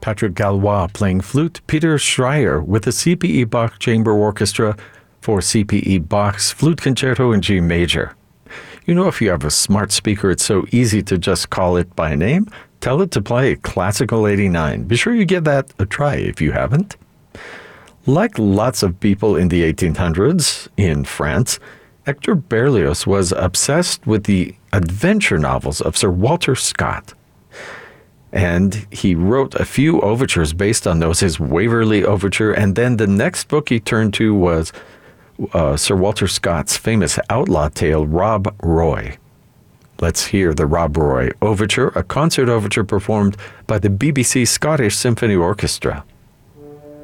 Patrick Gallois playing flute, Peter Schreier with the C.P.E. Bach Chamber Orchestra for C.P.E. Bach's Flute Concerto in G major. You know, if you have a smart speaker, it's so easy to just call it by name. Tell it to play Classical 89. Be sure you give that a try if you haven't. Like lots of people in the 1800s in France, Hector Berlioz was obsessed with the adventure novels of Sir Walter Scott. And he wrote a few overtures based on those, his Waverley Overture, and then the next book he turned to was Sir Walter Scott's famous outlaw tale, Rob Roy. Let's hear the Rob Roy Overture, a concert overture performed by the BBC Scottish Symphony Orchestra.